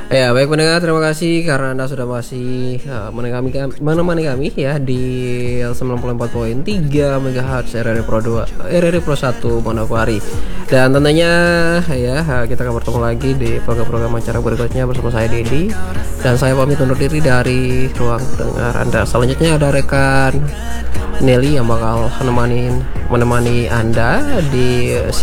Ya, baik pendengar, terima kasih karena Anda sudah masih menemani kami ya di 94,3 MHz RRI Pro 2, RRI Pro 1 Manokwari. Dan tentunya ya kita akan bertemu lagi di program-program acara berikutnya bersama saya Dedi, dan saya pamit undur diri dari ruang dengar Anda. Selanjutnya ada rekan Nelly yang bakal menemani Anda di